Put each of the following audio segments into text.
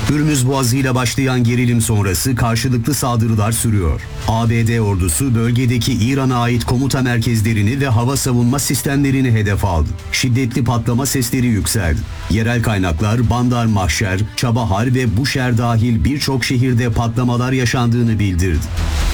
Hürmüz Boğazı ile başlayan gerilim sonrası karşılıklı saldırılar sürüyor. ABD ordusu bölgedeki İran'a ait komuta merkezlerini ve hava savunma sistemlerini hedef aldı. Şiddetli patlama sesleri yükseldi. Yerel kaynaklar Bandar Mahşer, Çabahar ve Buşer dahil birçok şehirde patlamalar yaşandığını bildirdi.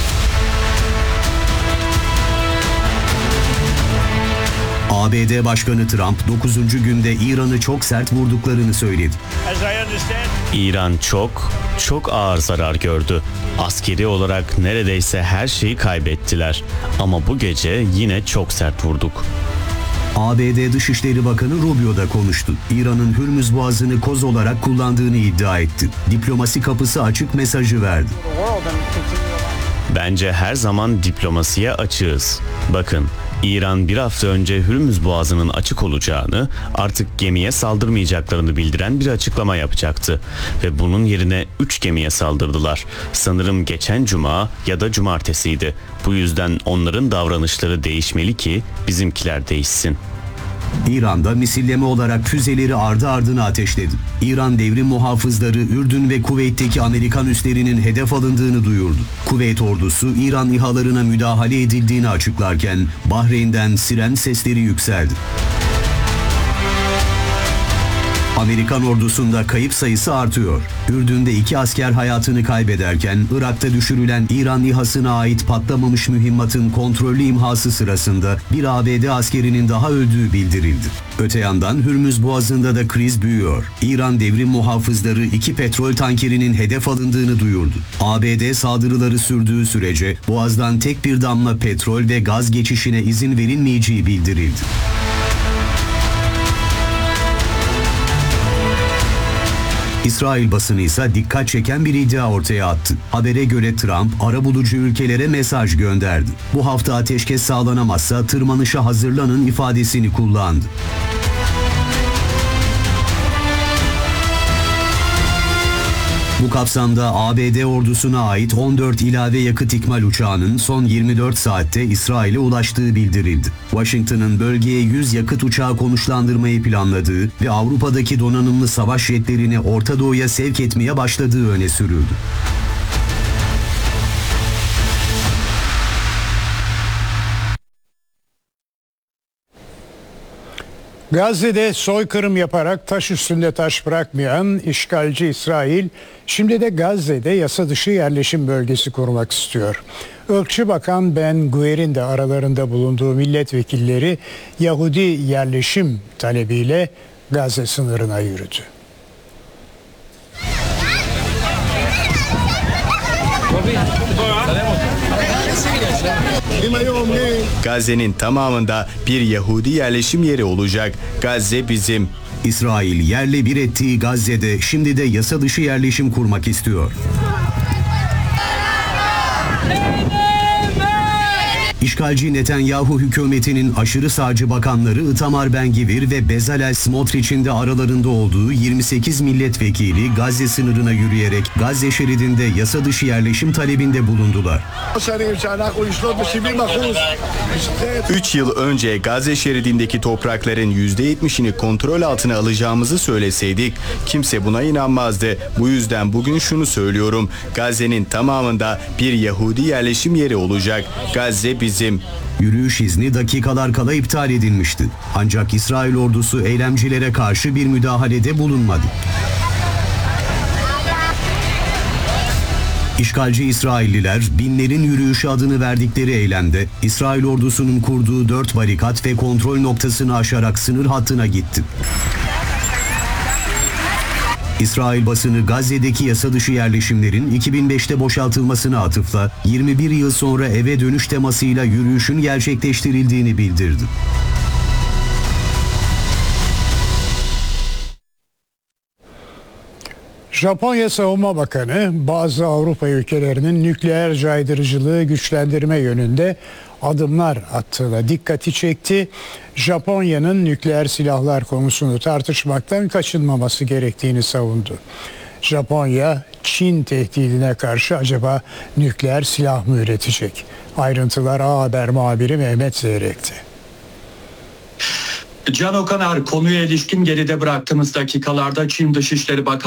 ABD Başkanı Trump 9. günde İran'ı çok sert vurduklarını söyledi. İran çok ağır zarar gördü. Askeri olarak neredeyse her şeyi kaybettiler. Ama bu gece yine çok sert vurduk. ABD Dışişleri Bakanı Rubio da konuştu. İran'ın Hürmüz Boğazı'nı koz olarak kullandığını iddia etti. Diplomasi kapısı açık mesajı verdi. Bence her zaman diplomasiye açığız. Bakın, İran bir hafta önce Hürmüz Boğazı'nın açık olacağını, artık gemiye saldırmayacaklarını bildiren bir açıklama yapacaktı. Ve bunun yerine 3 gemiye saldırdılar. Sanırım geçen cuma ya da cumartesiydi. Bu yüzden onların davranışları değişmeli ki bizimkiler değişsin. İran'da misilleme olarak füzeleri ardı ardına ateşledi. İran devrim muhafızları Ürdün ve Kuveyt'teki Amerikan üslerinin hedef alındığını duyurdu. Kuveyt ordusu İran İHA'larına müdahale edildiğini açıklarken Bahreyn'den siren sesleri yükseldi. Amerikan ordusunda kayıp sayısı artıyor. Ürdün'de 2 asker hayatını kaybederken Irak'ta düşürülen İran İHA'sına ait patlamamış mühimmatın kontrollü imhası sırasında bir ABD askerinin daha öldüğü bildirildi. Öte yandan Hürmüz Boğazı'nda da kriz büyüyor. İran devrim muhafızları 2 petrol tankerinin hedef alındığını duyurdu. ABD saldırıları sürdüğü sürece Boğaz'dan tek bir damla petrol ve gaz geçişine izin verilmeyeceği bildirildi. İsrail basını ise dikkat çeken bir iddia ortaya attı. Habere göre Trump, arabulucu ülkelere mesaj gönderdi. Bu hafta ateşkes sağlanamazsa tırmanışa hazırlanın ifadesini kullandı. Bu kapsamda ABD ordusuna ait 14 ilave yakıt ikmal uçağının son 24 saatte İsrail'e ulaştığı bildirildi. Washington'ın bölgeye 100 yakıt uçağı konuşlandırmayı planladığı ve Avrupa'daki donanımlı savaş jetlerini Orta Doğu'ya sevk etmeye başladığı öne sürüldü. Gazze'de soykırım yaparak taş üstünde taş bırakmayan işgalci İsrail, şimdi de Gazze'de yasa dışı yerleşim bölgesi kurmak istiyor. Irkçı Bakan Ben Gur'in de aralarında bulunduğu milletvekilleri Yahudi yerleşim talebiyle Gazze sınırına yürüdü. Gazze'nin tamamında bir Yahudi yerleşim yeri olacak. Gazze bizim. İsrail yerle bir ettiği Gazze'de şimdi de yasa dışı yerleşim kurmak istiyor. İşgalci Netanyahu hükümetinin aşırı sağcı bakanları Itamar Ben-Gvir ve Bezalel Smotrich'in de aralarında olduğu 28 milletvekili Gazze sınırına yürüyerek Gazze şeridinde yasa dışı yerleşim talebinde bulundular. 3 yıl önce Gazze şeridindeki toprakların %70'ini kontrol altına alacağımızı söyleseydik kimse buna inanmazdı. Bu yüzden bugün şunu söylüyorum. Gazze'nin tamamında bir Yahudi yerleşim yeri olacak. Gazze bizim. Yürüyüş izni dakikalar kala iptal edilmişti. Ancak İsrail ordusu eylemcilere karşı bir müdahalede bulunmadı. İşgalci İsrailliler binlerin yürüyüşü adını verdikleri eylemde İsrail ordusunun kurduğu 4 barikat ve kontrol noktasını aşarak sınır hattına gitti. İsrail basını Gazze'deki yasa dışı yerleşimlerin 2005'te boşaltılmasına atıfla 21 yıl sonra eve dönüş temasıyla yürüyüşün gerçekleştirildiğini bildirdi. Japonya Savunma Bakanı bazı Avrupa ülkelerinin nükleer caydırıcılığı güçlendirme yönünde adımlar attığına dikkati çekti. Japonya'nın nükleer silahlar konusunu tartışmaktan kaçınmaması gerektiğini savundu. Japonya, Çin tehdidine karşı acaba nükleer silah mı üretecek? Ayrıntılar A Haber muhabiri Mehmet Zeyrek'ti. Can Okaner, konuya ilişkin geride bıraktığımız dakikalarda Çin Dışişleri Bakanı